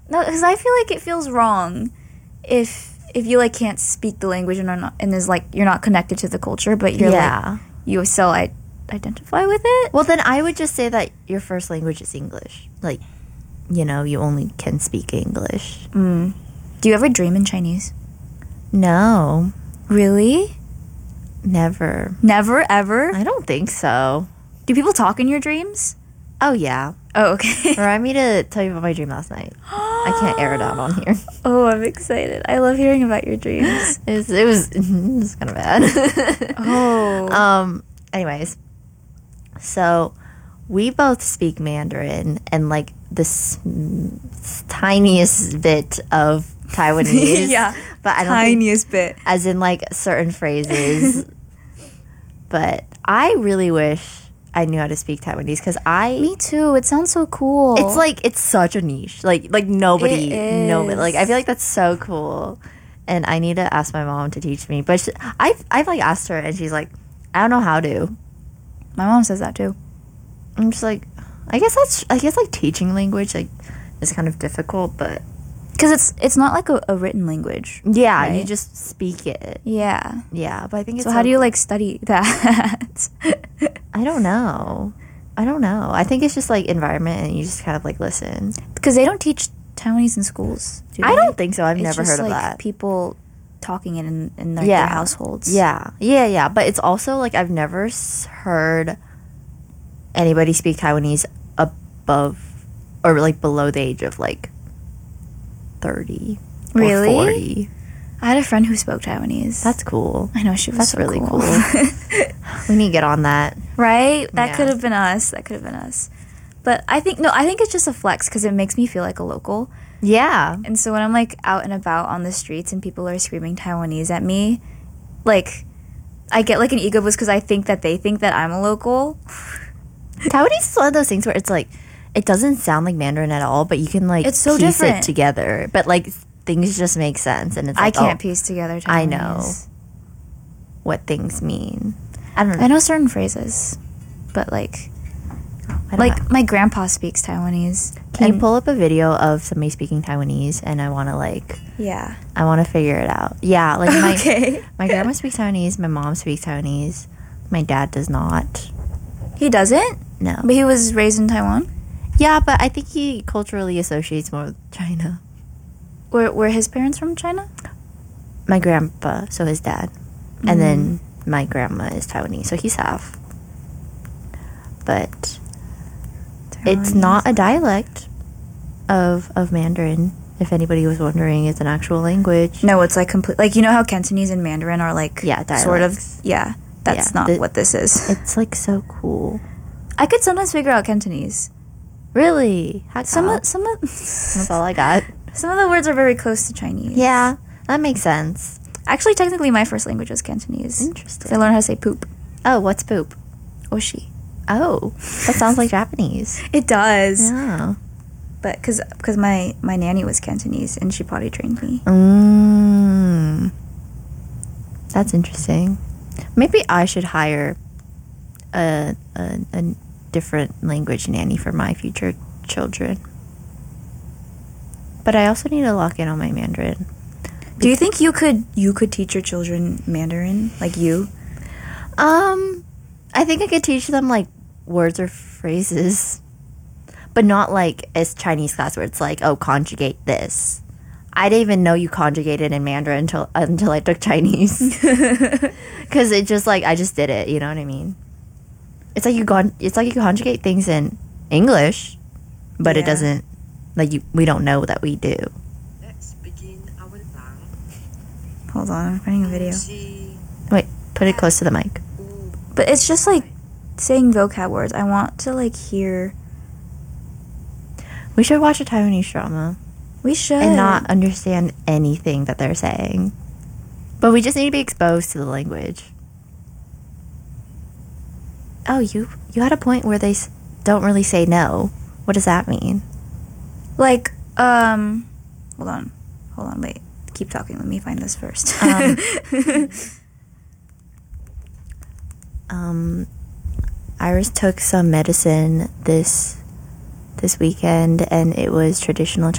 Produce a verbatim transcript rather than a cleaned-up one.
No, because I feel like it feels wrong if if you like can't speak the language and are not and is like you're not connected to the culture, but you're Yeah. like you still I, identify with it. Well, then I would just say that your first language is English. Like, you know, you only can speak English. Mm. Do you ever dream in Chinese? No, Really? never. Never ever? I don't think so. Do people talk in your dreams? Oh, yeah. Oh, okay. Remind me to tell you about my dream last night. I can't air it out on here. Oh, I'm excited. I love hearing about your dreams. It was, it was, it was kind of bad. Oh. Um, anyways, so we both speak Mandarin and like this tiniest bit of Taiwanese. Yeah. But I don't Tiniest think, bit. as in like certain phrases. But I really wish I knew how to speak Taiwanese because I. Me too. It sounds so cool. It's like it's such a niche. Like like nobody, It nobody. is. Like I feel like that's so cool, and I need to ask my mom to teach me. But she, I've I've like asked her, and she's like, I don't know how to. My mom says that too. I'm just like, I guess that's I guess like teaching language like is kind of difficult, but Because it's it's not like a, a written language. yeah, Right. you just speak it. Yeah. Yeah, but I think it's So how do you like study that? I don't know. I don't know. I think it's just like environment, and you just kind of like listen. Because they don't teach Taiwanese in schools. Do I they? don't think so. I've It's never just, heard of like, that. People talking it in in their, Yeah. their households. Yeah, yeah, yeah. But it's also like I've never s- heard anybody speak Taiwanese above or like below the age of like thirty or Really? forty. I had a friend who spoke Taiwanese. That's cool. I know she was That's so really cool. We need to get on that. Right? That Yeah. could have been us. That could have been us. But I think no, I think it's just a flex because it makes me feel like a local. Yeah. And so when I'm like out and about on the streets and people are screaming Taiwanese at me, like I get like an ego boost because I think that they think that I'm a local. Taiwanese is one of those things where it's like it doesn't sound like Mandarin at all, but you can like It's so piece different. it together. But like things just make sense, and it's I like, can't oh, piece together Taiwanese. I know. what things mean. I don't know. I know certain phrases, but like I don't like know. my grandpa speaks Taiwanese. Can you and- pull up a video of somebody speaking Taiwanese? And I want to like, Yeah. I want to figure it out. Yeah, like my Okay. my grandma speaks Taiwanese. My mom speaks Taiwanese. My dad does not. He doesn't, No. but he was raised in Taiwan. Yeah, but I think he culturally associates more with China. Were were his parents from China? My grandpa, so his dad, and then my grandma is Taiwanese, so he's half. But it's not a dialect of of Mandarin. If anybody was wondering, it's an actual language. No, it's like complete. Like you know how Cantonese and Mandarin are like Yeah, sort of. dialects. Yeah, that's Yeah, not the- what this is. It's like so cool. I could sometimes figure out Cantonese. Really? How Some come? of, some of That's all I got. some of the words are very close to Chinese. Yeah, that makes sense. Actually, technically, my first language was Cantonese. Interesting. I learned how to say poop. Oh, what's poop? Oshi. Oh, that sounds like Japanese. It does, Yeah. but because because my my nanny was Cantonese and she potty trained me. Mm. That's interesting. Maybe I should hire a, a, a different language nanny for my future children. But I also need to lock in on my Mandarin. Do you think you could you could teach your children Mandarin like you? Um, I think I could teach them like words or phrases, but not like as Chinese class where it's like, oh, conjugate this. I didn't even know you conjugated in Mandarin until until I took Chinese, because it just like I just did it. You know what I mean? It's like you con- It's like you conjugate things in English, but it Yeah. doesn't like you. We don't know that we do. Let's begin our song. Hold on, I'm finding a video. She, Wait, put it close to the mic. ooh, But it's just like saying vocab words. I want to like hear. We should watch a Taiwanese drama We should. and not understand anything that they're saying. But we just need to be exposed to the language. Oh, you you had a point where they s- don't really say no. What does that mean? like um. Hold on, hold on. Wait, keep talking. Let me find this first. Um, Um, Iris took some medicine this this weekend, and it was traditional